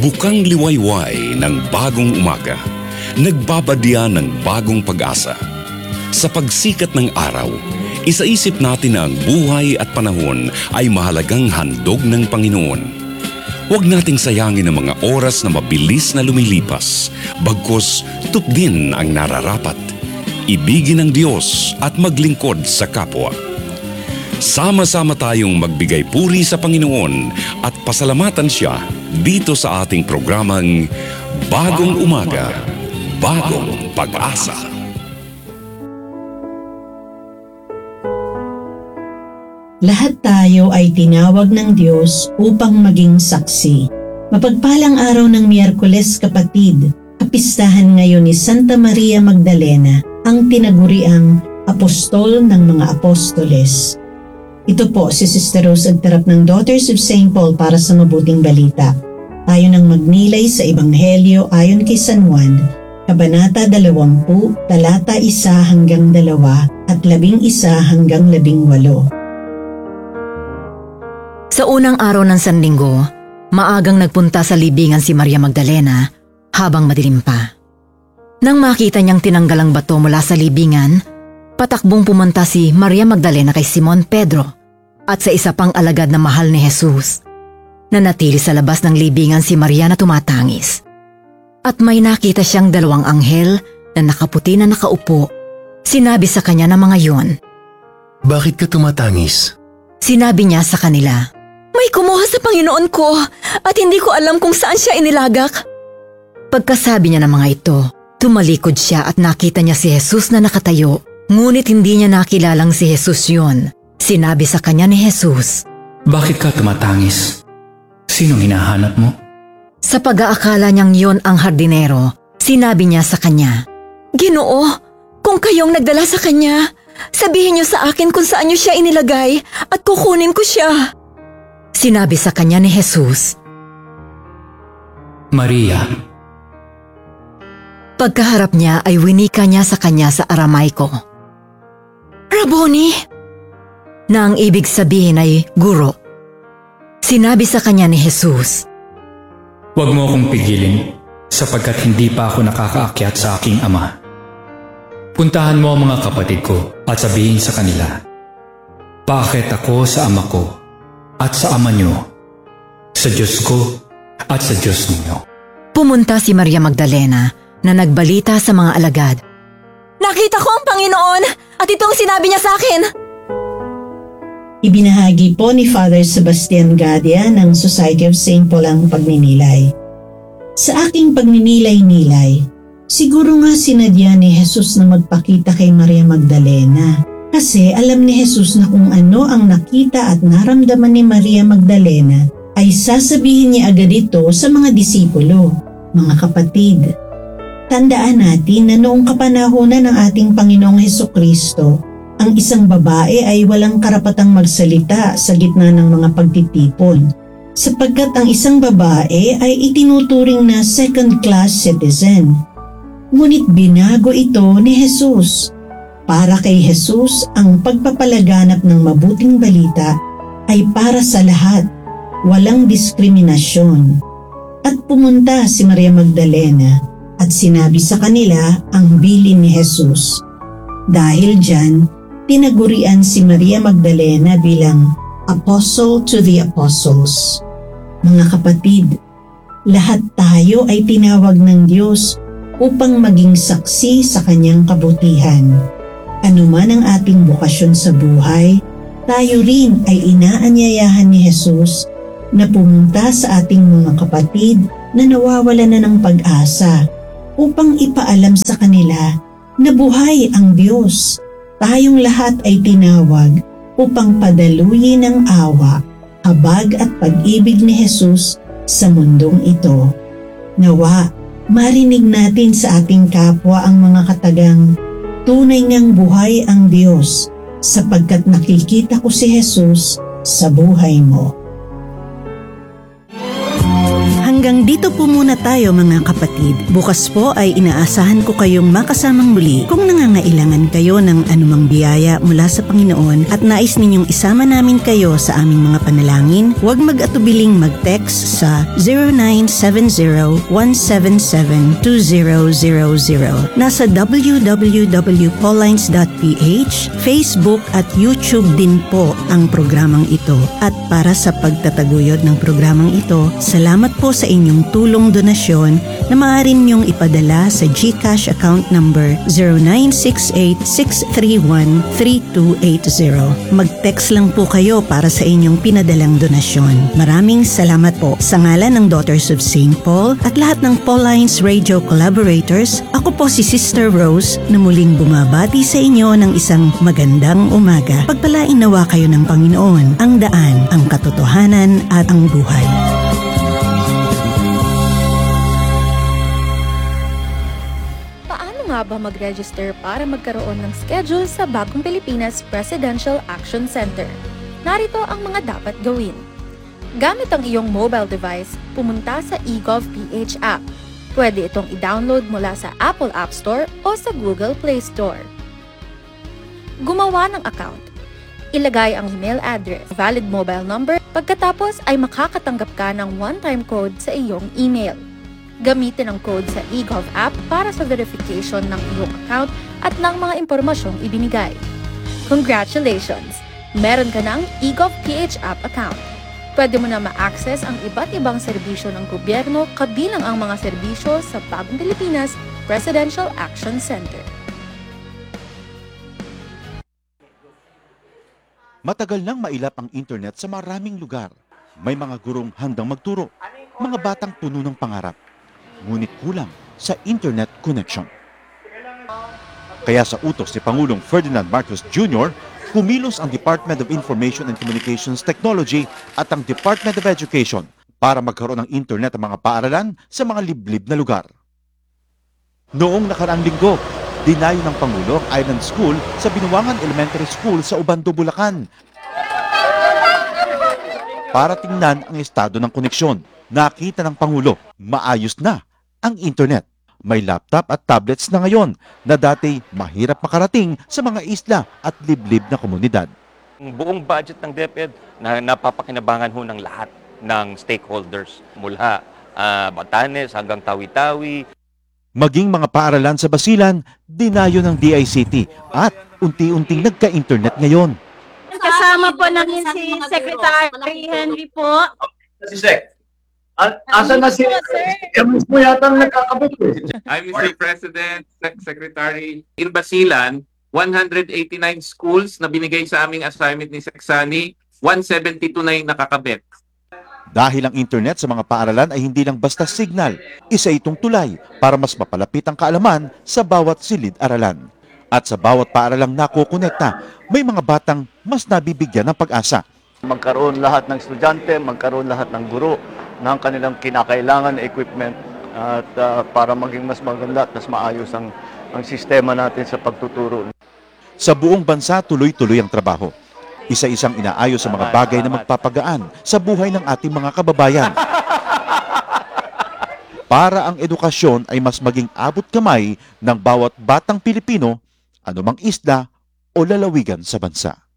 Bukang liwayway ng bagong umaga, nagbabadya ng bagong pag-asa. Sa pagsikat ng araw, isaisip natin na ang buhay at panahon ay mahalagang handog ng Panginoon. Huwag nating sayangin ang mga oras na mabilis na lumilipas, bagkus tupdin ang nararapat. Ibigin ang Diyos at maglingkod sa kapwa. Sama-sama tayong magbigay puri sa Panginoon at pasalamatan Siya dito sa ating programang Bagong Umaga, Bagong Pag-asa. Lahat tayo ay tinawag ng Diyos upang maging saksi. Mapagpalang araw ng Miyerkules, kapatid, kapistahan ngayon ni Santa Maria Magdalena, ang tinaguriang Apostol ng mga Apostoles. Ito po si Sister Rose Agtarap ng Daughters of St. Paul para sa mabuting balita. Tayo nang magnilay sa Ebanghelyo ayon kay San Juan, Kabanata 20, talata 1 hanggang 2 at 11 hanggang 18. Sa unang araw ng Sanlinggo, maagang nagpunta sa libingan si Maria Magdalena habang madilim pa. Nang makita niyang tinanggal ang bato mula sa libingan, patakbong pumunta si Maria Magdalena kay Simon Pedro at sa isa pang alagad na mahal ni Jesus. Nanatili sa labas ng libingan si Maria na tumatangis. At may nakita siyang dalawang anghel na nakaputi na nakaupo. Sinabi sa kanya ng mga yon, "Bakit ka tumatangis?" Sinabi niya sa kanila, "May kumuha sa Panginoon ko at hindi ko alam kung saan siya inilagak." Pagkasabi niya ng mga ito, tumalikod siya at nakita niya si Jesus na nakatayo. Ngunit hindi niya nakilalang si Jesus yon. Sinabi sa kanya ni Jesus, "Bakit ka tumatangis? Sinong hinahanap mo?" Sa pag-aakala niyang yon ang hardinero, sinabi niya sa kanya, "Ginoo, kung kayong nagdala sa kanya, sabihin niyo sa akin kung saan niyo siya inilagay at kukunin ko siya." Sinabi sa kanya ni Jesus, "Maria." Pagkaharap niya ay winika niya sa kanya sa Aramaiko, "Rabboni," na ang ibig sabihin ay guro. Sinabi sa kanya ni Jesus, "Huwag mo akong pigilin sapagkat hindi pa ako nakakaakyat sa aking ama. Puntahan mo ang mga kapatid ko at sabihin sa kanila, paakyat ako sa ama ko at sa ama niyo, sa Diyos ko at sa Diyos ninyo." Pumunta si Maria Magdalena na nagbalita sa mga alagad, "Nakita ko ang Panginoon at itong sinabi niya sa akin." Ibinahagi po ni Father Sebastian Gadia ng Society of St. Paul ang pagninilay. Sa aking pagninilay-nilay, siguro nga sinadya ni Jesus na magpakita kay Maria Magdalena kasi alam ni Jesus na kung ano ang nakita at naramdaman ni Maria Magdalena ay sasabihin niya agad ito sa mga disipulo, mga kapatid. Tandaan natin na noong kapanahunan ng ating Panginoong Hesukristo, ang isang babae ay walang karapatang magsalita sa gitna ng mga pagtitipon, sapagkat ang isang babae ay itinuturing na second-class citizen. Ngunit binago ito ni Jesus. Para kay Jesus, ang pagpapalaganap ng mabuting balita ay para sa lahat, walang diskriminasyon. At pumunta si Maria Magdalena at sinabi sa kanila ang bilin ni Jesus. Dahil dyan, tinagurian si Maria Magdalena bilang Apostle to the Apostles. Mga kapatid, lahat tayo ay tinawag ng Diyos upang maging saksi sa kanyang kabutihan. Ano man ang ating bukasyon sa buhay, tayo rin ay inaanyayahan ni Jesus na pumunta sa ating mga kapatid na nawawalan na ng pag-asa upang ipaalam sa kanila na buhay ang Diyos. Tayong lahat ay tinawag upang padaluyin ang awa, habag at pag-ibig ni Jesus sa mundong ito. Nawa, marinig natin sa ating kapwa ang mga katagang, tunay ngang buhay ang Diyos, sapagkat nakikita ko si Jesus sa buhay mo. Hanggang dito po muna tayo mga kapatid. Bukas po ay inaasahan ko kayong makasamang muli. Kung nangangailangan kayo ng anumang biyaya mula sa Panginoon at nais ninyong isama namin kayo sa aming mga panalangin, huwag mag-atubiling mag-text sa 0970-177-2000. Nasa www.paullines.ph, Facebook at YouTube din po ang programang ito. At para sa pagtataguyod ng programang ito, salamat po sa inyong tulong donasyon na maaari niyong ipadala sa GCash account number 0968-631-3280. Mag-text lang po kayo para sa inyong pinadalang donasyon. Maraming salamat po. Sa ngalan ng Daughters of St. Paul at lahat ng Paullines Radio collaborators, ako po si Sister Rose na muling bumabati sa inyo ng isang magandang umaga. Pagpalain nawa kayo ng Panginoon, ang daan, ang katotohanan at ang buhay. Paano nga ba mag-register para magkaroon ng schedule sa Bagong Pilipinas Presidential Action Center? Narito ang mga dapat gawin. Gamit ang iyong mobile device, pumunta sa eGovPH app. Pwede itong i-download mula sa Apple App Store o sa Google Play Store. Gumawa ng account. Ilagay ang email address, valid mobile number, pagkatapos ay makakatanggap ka ng one-time code sa iyong email. Gamitin ang code sa eGov app para sa verification ng iyong account at ng mga impormasyong ibinigay. Congratulations! Meron ka ng eGovPH app account. Pwede mo na ma-access ang iba't ibang serbisyo ng gobyerno kabilang ang mga serbisyo sa Bagong Pilipinas Presidential Action Center. Matagal nang mailap ang internet sa maraming lugar. May mga gurong handang magturo, mga batang puno ng pangarap. Ngunit kulang sa internet connection. Kaya sa utos ni Pangulong Ferdinand Marcos Jr., kumilos ang Department of Information and Communications Technology at ang Department of Education para magkaroon ng internet ang mga paaralan sa mga liblib na lugar. Noong nakaraang linggo, dinayo ng Pangulo ang Island School sa Binuangan Elementary School sa Ubando, Bulacan para tingnan ang estado ng koneksyon. Nakita ng Pangulo, maayos na ang internet. May laptop at tablets na ngayon na dati mahirap makarating sa mga isla at liblib na komunidad. Ang buong budget ng DepEd na napapakinabangan ho ng lahat ng stakeholders mula Batanes hanggang Tawi-Tawi. Maging mga paaralan sa Basilan, dinayo ng DICT at unti-unting nagka-internet ngayon. Kasama po namin si Secretary Henry po. Si Sec. Asan na si Emus mo yata nagkakabit eh. I'm Mr. President, Secretary. In Basilan, 189 schools na binigay sa aming assignment ni Seksani, 172 na yung nakakabit. Dahil ang internet sa mga paaralan ay hindi lang basta signal, isa itong tulay para mas mapalapit ang kaalaman sa bawat silid-aralan. At sa bawat paaralang nakokonekta, may mga batang mas nabibigyan ng pag-asa. Magkaroon lahat ng estudyante, magkaroon lahat ng guro ng kanilang kinakailangan na equipment at para maging mas maganda at mas maayos ang sistema natin sa pagtuturo. Sa buong bansa, tuloy-tuloy ang trabaho. Isa-isang inaayos sa mga bagay na magpapagaan sa buhay ng ating mga kababayan. Para ang edukasyon ay mas maging abot kamay ng bawat batang Pilipino, anumang isla o lalawigan sa bansa.